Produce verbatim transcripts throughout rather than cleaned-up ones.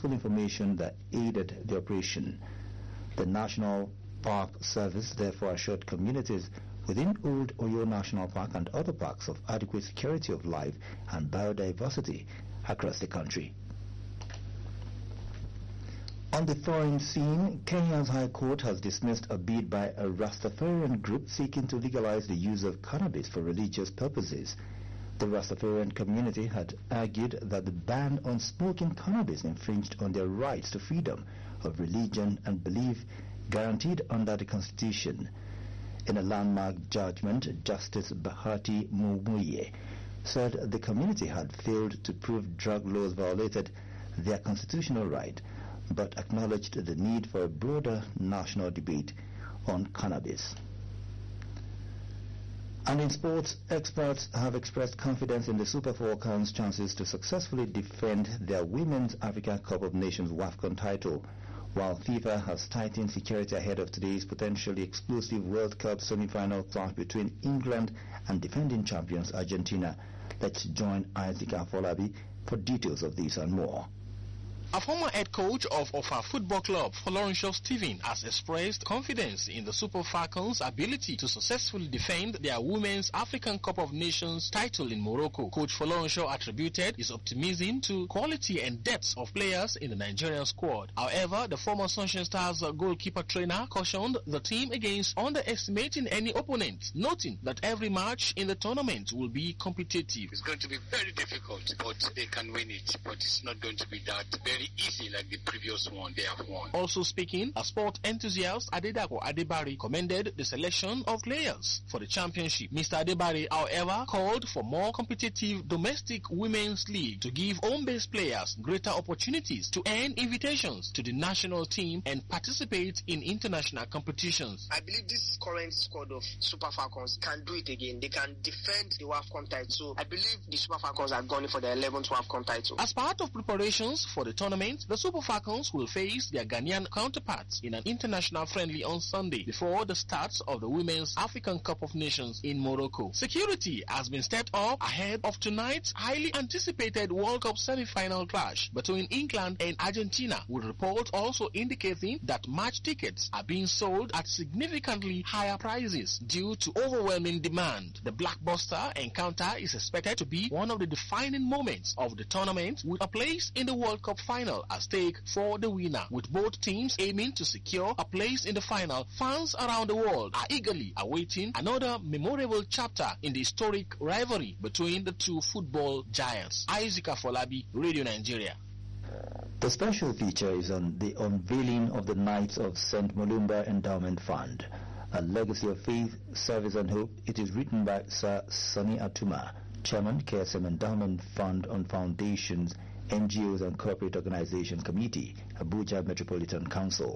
useful information that aided the operation. The National Park Service therefore assured communities within Old Oyo National Park and other parks of adequate security of life and biodiversity across the country. On the foreign scene, Kenya's High Court has dismissed a bid by a Rastafarian group seeking to legalize the use of cannabis for religious purposes. The Rastafarian community had argued that the ban on smoking cannabis infringed on their rights to freedom of religion and belief guaranteed under the Constitution. In a landmark judgment, Justice Bahati Mumuye said the community had failed to prove drug laws violated their constitutional right, but acknowledged the need for a broader national debate on cannabis. And in sports, experts have expressed confidence in the Super Falcons' chances to successfully defend their Women's African Cup of Nations WAFCON title, while FIFA has tightened security ahead of today's potentially explosive World Cup semi-final clash between England and defending champions Argentina. Let's join Isaac Afolabi for details of this and more. A former head coach of Ofa Football Club, Florencio Steven, has expressed confidence in the Super Falcons' ability to successfully defend their Women's African Cup of Nations title in Morocco. Coach Florencio attributed his optimism to quality and depth of players in the Nigerian squad. However, the former Sunshine Stars goalkeeper trainer cautioned the team against underestimating any opponent, noting that every match in the tournament will be competitive. It's going to be very difficult, but they can win it, but it's not going to be that very easy like the previous one they have won. Also speaking, a sport enthusiast, Adedapo Adebari, commended the selection of players for the championship. Mister Adebari, however, called for more competitive domestic women's league to give home-based players greater opportunities to earn invitations to the national team and participate in international competitions. I believe this current squad of Super Falcons can do it again. They can defend the WAFCON title. So I believe the Super Falcons are going for the eleventh WAFCON title. As part of preparations for the tournament, the Super Falcons will face their Ghanaian counterparts in an international friendly on Sunday before the start of the Women's African Cup of Nations in Morocco. Security has been stepped up ahead of tonight's highly anticipated World Cup semi-final clash between England and Argentina, with reports also indicating that match tickets are being sold at significantly higher prices due to overwhelming demand. The blockbuster encounter is expected to be one of the defining moments of the tournament, with a place in the World Cup final at stake for the winner. With both teams aiming to secure a place in the final, fans around the world are eagerly awaiting another memorable chapter in the historic rivalry between the two football giants. Isaac Afolabi, Radio Nigeria. The special feature is on the unveiling of the Knights of Saint Mulumba Endowment Fund, a legacy of faith, service and hope. It is written by Sir Sonny Atuma, Chairman, K S M Endowment Fund on Foundations, N G Os and Corporate Organization Committee, Abuja Metropolitan Council.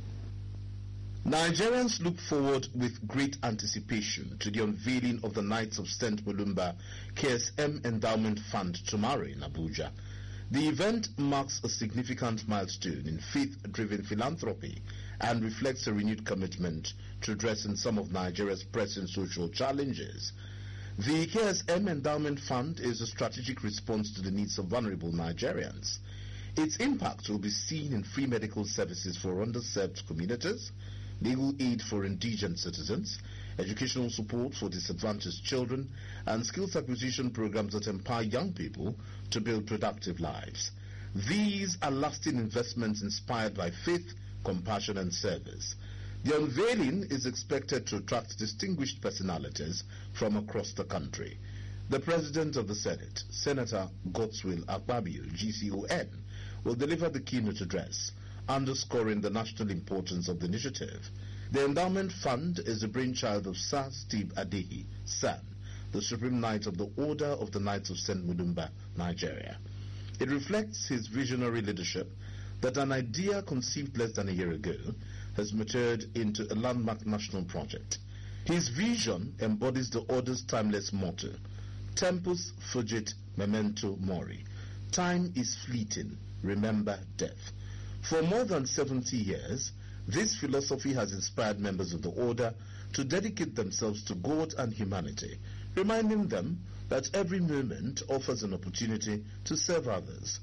Nigerians look forward with great anticipation to the unveiling of the Knights of Saint Mulumba K S M Endowment Fund tomorrow in Abuja. The event marks a significant milestone in faith-driven philanthropy and reflects a renewed commitment to addressing some of Nigeria's pressing social challenges. The K S M Endowment Fund is a strategic response to the needs of vulnerable Nigerians. Its impact will be seen in free medical services for underserved communities, legal aid for indigent citizens, educational support for disadvantaged children, and skills acquisition programs that empower young people to build productive lives. These are lasting investments inspired by faith, compassion, and service. The unveiling is expected to attract distinguished personalities from across the country. The President of the Senate, Senator Godswill Akpabio, G C O N, will deliver the keynote address, underscoring the national importance of the initiative. The endowment fund is the brainchild of Sir Steve Adehi, San, the Supreme Knight of the Order of the Knights of Saint Mulumba, Nigeria. It reflects his visionary leadership that an idea conceived less than a year ago has matured into a landmark national project. His vision embodies the Order's timeless motto, Tempus fugit memento mori. Time is fleeting, remember death. For more than seventy years, this philosophy has inspired members of the Order to dedicate themselves to God and humanity, reminding them that every moment offers an opportunity to serve others.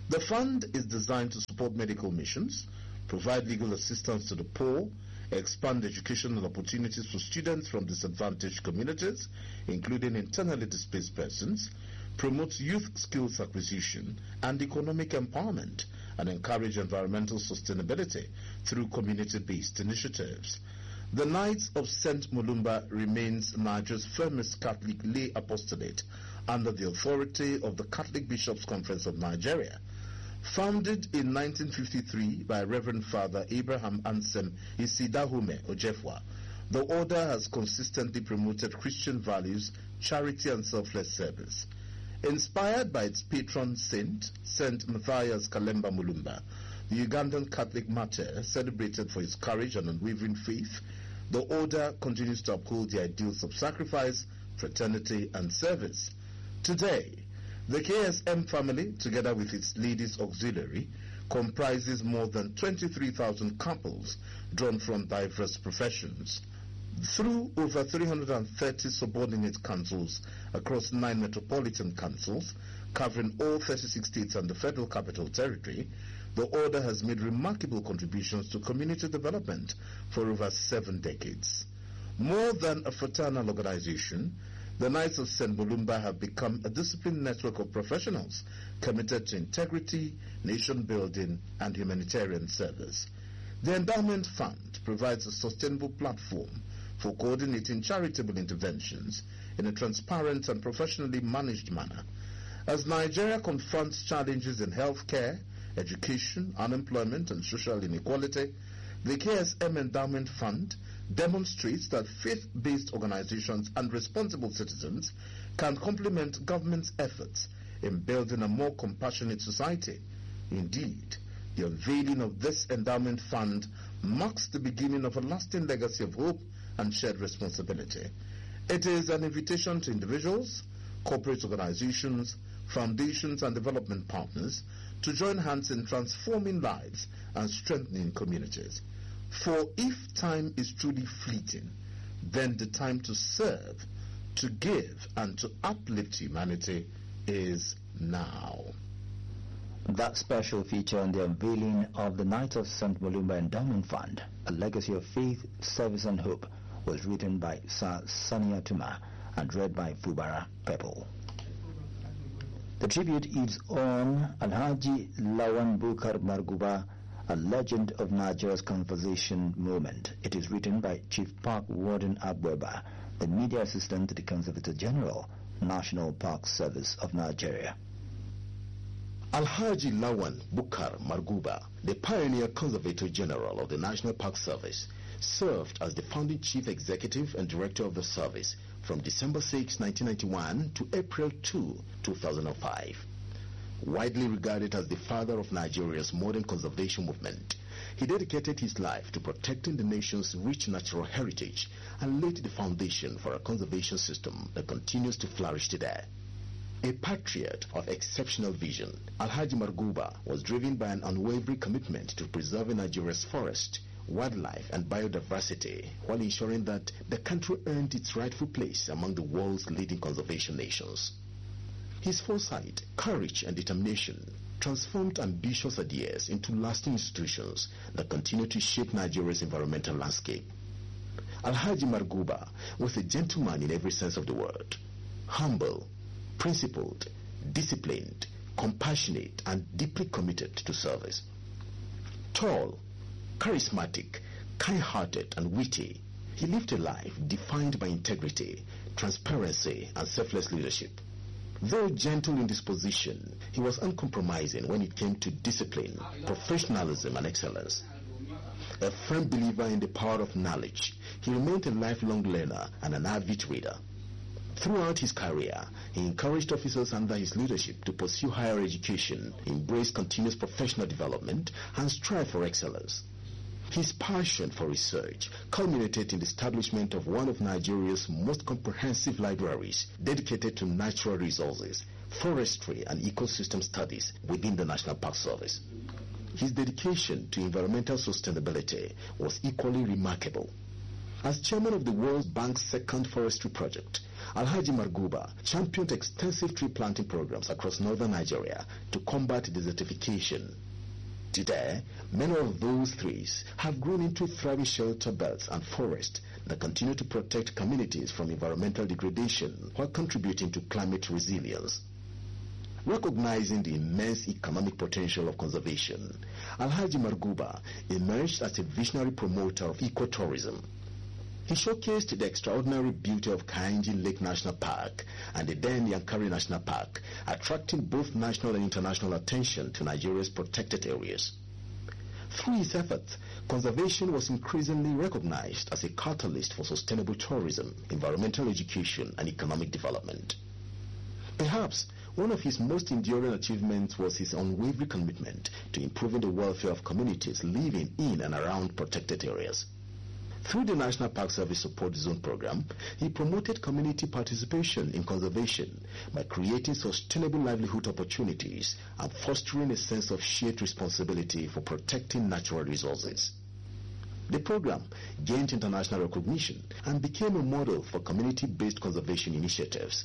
The fund is designed to support medical missions, provide legal assistance to the poor, expand educational opportunities for students from disadvantaged communities, including internally displaced persons, promote youth skills acquisition and economic empowerment, and encourage environmental sustainability through community-based initiatives. The Knights of Saint Mulumba remains Nigeria's firmest Catholic lay apostolate under the authority of the Catholic Bishops' Conference of Nigeria. Founded in nineteen fifty-three by Reverend Father Abraham Ansem Isidahume Ojefwa, the order has consistently promoted Christian values, charity and selfless service. Inspired by its patron saint, Saint Matthias Kalemba Mulumba, the Ugandan Catholic martyr celebrated for his courage and unwavering faith, the order continues to uphold the ideals of sacrifice, fraternity and service. Today, the K S M family, together with its ladies auxiliary, comprises more than twenty-three thousand couples drawn from diverse professions. Through over three hundred thirty subordinate councils across nine metropolitan councils, covering all thirty-six states and the Federal Capital Territory, the order has made remarkable contributions to community development for over seven decades. More than a fraternal organization, the Knights of Saint Mulumba have become a disciplined network of professionals committed to integrity, nation building, and humanitarian service. The Endowment Fund provides a sustainable platform for coordinating charitable interventions in a transparent and professionally managed manner. As Nigeria confronts challenges in healthcare, education, unemployment, and social inequality, the K S M Endowment Fund demonstrates that faith-based organizations and responsible citizens can complement government's efforts in building a more compassionate society. Indeed, the unveiling of this endowment fund marks the beginning of a lasting legacy of hope and shared responsibility. It is an invitation to individuals, corporate organizations, foundations, and development partners to join hands in transforming lives and strengthening communities. For if time is truly fleeting, then the time to serve, to give, and to uplift humanity is now. That special feature on the unveiling of the Knights of Saint Mulumba Endowment Fund, a legacy of faith, service, and hope, was written by Sir Sania Tuma and read by Fubara Pepple. The tribute is on Alhaji Lawan Bukar Marguba, a legend of Nigeria's conservation movement. It is written by Chief Park Warden Abweba, the media assistant to the Conservator General, National Park Service of Nigeria. Alhaji Lawan Bukar Marguba, the pioneer Conservator General of the National Park Service, served as the founding Chief Executive and Director of the service from December sixth, nineteen ninety-one to April second, two thousand five. Widely regarded as the father of Nigeria's modern conservation movement, he dedicated his life to protecting the nation's rich natural heritage and laid the foundation for a conservation system that continues to flourish today. A patriot of exceptional vision, Alhaji Marguba was driven by an unwavering commitment to preserving Nigeria's forest, wildlife, and biodiversity while ensuring that the country earned its rightful place among the world's leading conservation nations. His foresight, courage, and determination transformed ambitious ideas into lasting institutions that continue to shape Nigeria's environmental landscape. Alhaji Marguba was a gentleman in every sense of the word, humble, principled, disciplined, compassionate, and deeply committed to service. Tall, charismatic, kind-hearted, and witty, he lived a life defined by integrity, transparency, and selfless leadership. Though gentle in disposition, he was uncompromising when it came to discipline, professionalism, and excellence. A firm believer in the power of knowledge, he remained a lifelong learner and an avid reader. Throughout his career, he encouraged officers under his leadership to pursue higher education, embrace continuous professional development, and strive for excellence. His passion for research culminated in the establishment of one of Nigeria's most comprehensive libraries dedicated to natural resources, forestry, and ecosystem studies within the National Park Service. His dedication to environmental sustainability was equally remarkable. As chairman of the World Bank's second forestry project, Alhaji Marguba championed extensive tree planting programs across northern Nigeria to combat desertification. Today, many of those trees have grown into thriving shelter belts and forests that continue to protect communities from environmental degradation while contributing to climate resilience. Recognizing the immense economic potential of conservation, Alhaji Marguba emerged as a visionary promoter of ecotourism. He showcased the extraordinary beauty of Kainji Lake National Park and the then Yankari National Park, attracting both national and international attention to Nigeria's protected areas. Through his efforts, conservation was increasingly recognized as a catalyst for sustainable tourism, environmental education, and economic development. Perhaps one of his most enduring achievements was his unwavering commitment to improving the welfare of communities living in and around protected areas. Through the National Park Service Support Zone program, he promoted community participation in conservation by creating sustainable livelihood opportunities and fostering a sense of shared responsibility for protecting natural resources. The program gained international recognition and became a model for community-based conservation initiatives.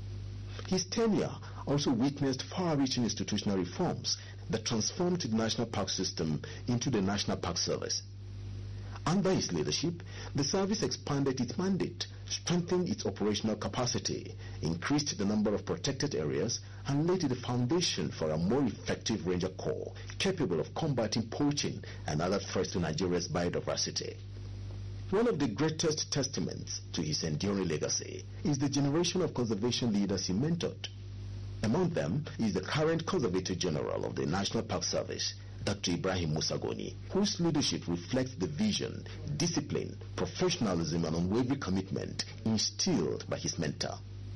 His tenure also witnessed far-reaching institutional reforms that transformed the National Park System into the National Park Service. Under his leadership, the service expanded its mandate, strengthened its operational capacity, increased the number of protected areas, and laid the foundation for a more effective ranger corps capable of combating poaching and other threats to Nigeria's biodiversity. One of the greatest testaments to his enduring legacy is the generation of conservation leaders he mentored. Among them is the current Conservator General of the National Park Service, Doctor Ibrahim Musagoni, whose leadership reflects the vision, discipline, professionalism, and unwavering commitment instilled by his mentor.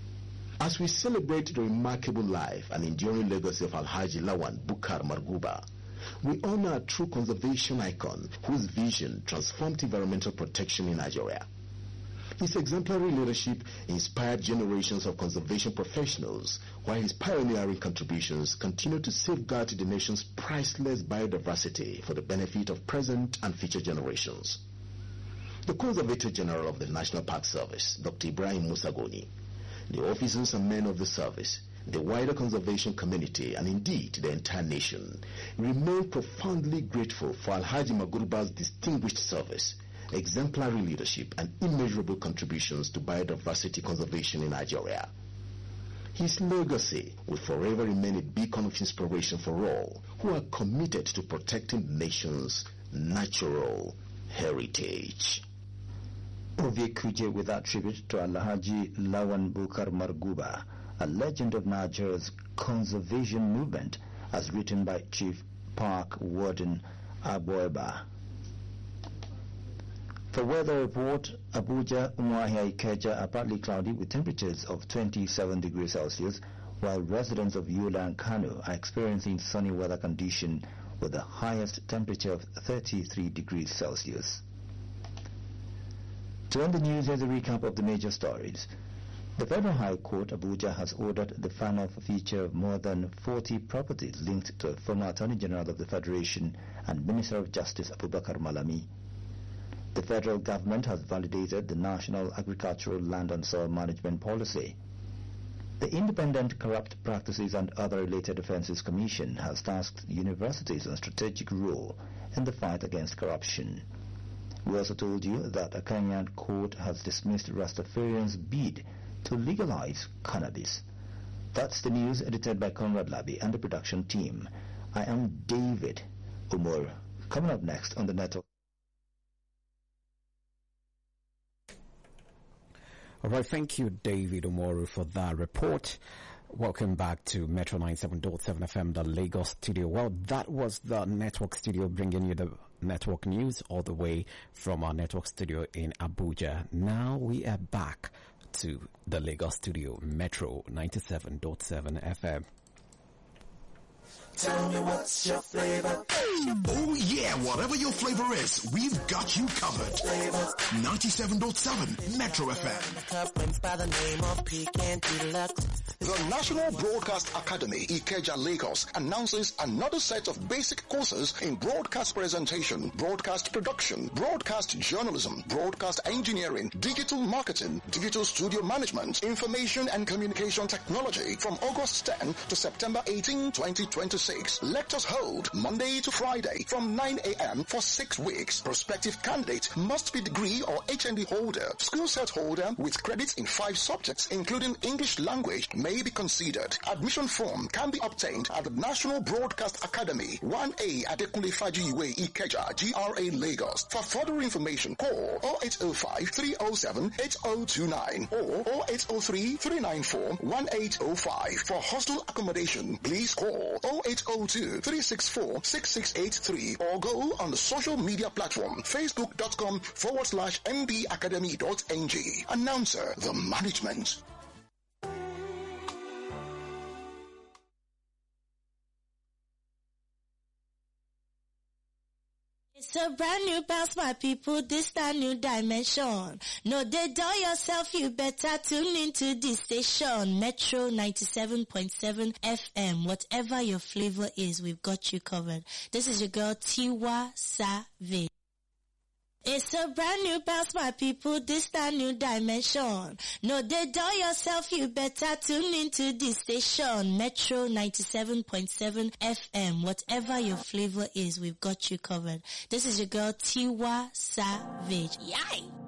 As we celebrate the remarkable life and enduring legacy of Alhaji Lawan Bukar Marguba, we honor a true conservation icon whose vision transformed environmental protection in Nigeria. His exemplary leadership inspired generations of conservation professionals, while his pioneering contributions continue to safeguard the nation's priceless biodiversity for the benefit of present and future generations. The Conservator General of the National Park Service, Doctor Ibrahim Musagoni, the officers and men of the service, the wider conservation community, and indeed the entire nation, remain profoundly grateful for Alhaji Marguba's distinguished service, exemplary leadership, and immeasurable contributions to biodiversity conservation in Nigeria. His legacy will forever remain a beacon of inspiration for all who are committed to protecting the nation's natural heritage. Ovie Kuje with that tribute to Alhaji Lawan Bukar Marguba, a legend of Nigeria's conservation movement, as written by Chief Park Warden Aboeba. For weather report, Abuja, Umuahia, Ikeja are partly cloudy with temperatures of twenty-seven degrees Celsius, while residents of Yola and Kano are experiencing sunny weather condition with the highest temperature of thirty-three degrees Celsius. To end the news, here's a recap of the major stories. The Federal High Court, Abuja, has ordered the final forfeiture of more than forty properties linked to a former Attorney General of the Federation and Minister of Justice Abubakar Malami. The federal government has validated the National Agricultural Land and Soil Management Policy. The Independent Corrupt Practices and Other Related Offences Commission has tasked universities on strategic role in the fight against corruption. We also told you that a Kenyan court has dismissed Rastafarians' bid to legalize cannabis. That's the news edited by Conrad Labi and the production team. I am David Umur. Coming up next on the network. All right, thank you, David Umoru, for that report. Welcome back to Metro ninety-seven point seven F M, the Lagos studio. Well, that was the network studio bringing you the network news all the way from our network studio in Abuja. Now we are back to the Lagos studio, Metro ninety-seven point seven F M. Tell me what's your flavor. Oh yeah, whatever your flavor is, we've got you covered. ninety-seven point seven Metro F M. The National Broadcast Academy, Ikeja, Lagos, announces another set of basic courses in broadcast presentation, broadcast production, broadcast journalism, broadcast engineering, digital marketing, digital studio management, information and communication technology from August tenth to September eighteenth, twenty twenty-six. Lectures hold Monday to Friday from nine a.m. for six weeks. Prospective candidate must be degree or H N D holder, skill set holder with credits in five subjects, including English language, may be considered. Admission form can be obtained at the National Broadcast Academy, one A Adekunle Fajiwe, Ikeja, G R A, Lagos. For further information, call oh eight oh five, three oh seven, eight oh two nine or oh eight oh three, three nine four, one eight oh five. For hostel accommodation, please call oh eight oh two, three six four, six six eight three or go on the social media platform facebook.com forward slash mbacademy.ng. Announcer, the management. It's a brand new bounce, my people, this a new dimension. No, they dull yourself, you better tune into this station, Metro ninety-seven point seven F M. Whatever your flavor is, we've got you covered. This is your girl, Tiwa Savage. It's a brand new bounce, my people, this a new dimension. No, they dull yourself, you better tune into this station, Metro ninety-seven point seven F M. Whatever your flavor is, we've got you covered. This is your girl, Tiwa Savage. Yay!